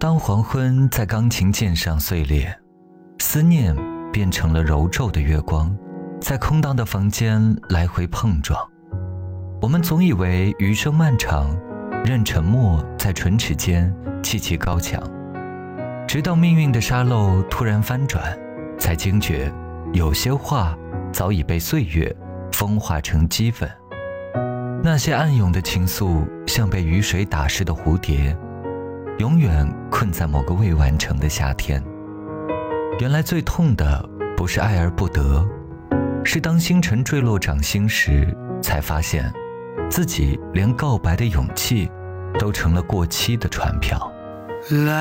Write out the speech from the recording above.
当黄昏在钢琴键上碎裂，思念变成了柔皱的月光，在空荡的房间来回碰撞。我们总以为余生漫长，任沉默在唇齿间气气高墙，直到命运的沙漏突然翻转，才惊觉有些话早已被岁月风化成齑粉。那些暗涌的情愫，像被雨水打湿的蝴蝶，永远困在某个未完成的夏天。原来最痛的不是爱而不得，是当星辰坠落掌心时，才发现自己连告白的勇气都成了过期的船票。